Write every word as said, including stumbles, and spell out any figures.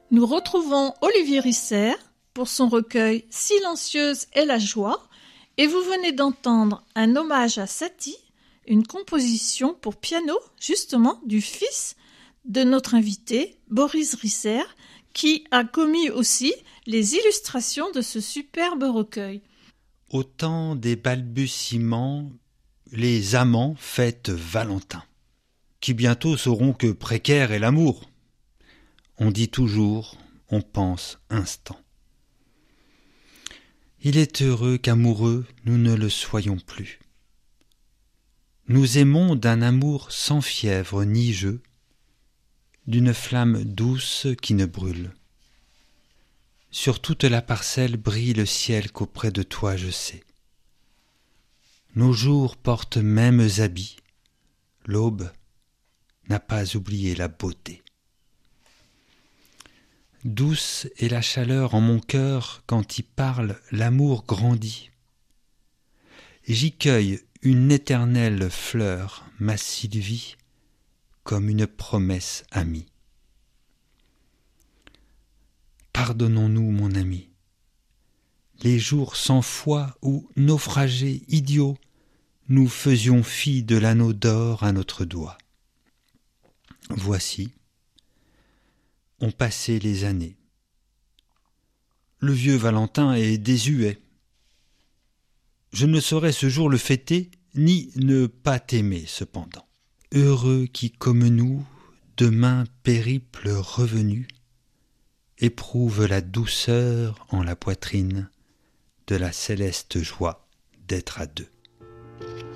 Nous retrouvons Olivier Risser pour son recueil « Silencieuse est la joie » et vous venez d'entendre un hommage à Satie, une composition pour piano, justement, du fils de notre invité, Boris Risser, qui a commis aussi les illustrations de ce superbe recueil. Au temps des balbutiements, les amants fêtent Valentin, qui bientôt sauront que précaire est l'amour. On dit toujours, on pense instant. Il est heureux qu'amoureux nous ne le soyons plus. Nous aimons d'un amour sans fièvre ni jeu, d'une flamme douce qui ne brûle. Sur toute la parcelle brille le ciel qu'auprès de toi je sais. Nos jours portent mêmes habits, l'aube n'a pas oublié la beauté. Douce est la chaleur en mon cœur quand y parle l'amour grandit. J'y cueille une éternelle fleur, ma Sylvie, comme une promesse amie. Pardonnons-nous, mon ami, les jours sans foi où, naufragés idiots, nous faisions fi de l'anneau d'or à notre doigt. Voici, ont passé les années. Le vieux Valentin est désuet. Je ne saurais ce jour le fêter, ni ne pas t'aimer cependant. Heureux qui, comme nous, demain périple revenu, éprouve la douceur en la poitrine de la céleste joie d'être à deux.